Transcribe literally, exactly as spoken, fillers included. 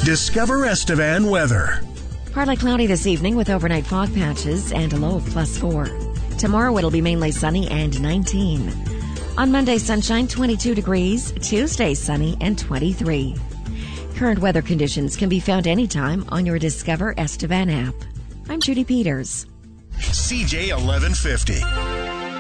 Discover Estevan weather. Partly cloudy this evening with overnight fog patches and a low of plus four. Tomorrow it'll be mainly sunny and nineteen. On Monday, sunshine, twenty-two degrees. Tuesday, sunny and twenty-three. Current weather conditions can be found anytime on your Discover Estevan app. I'm Judy Peters. C J eleven fifty.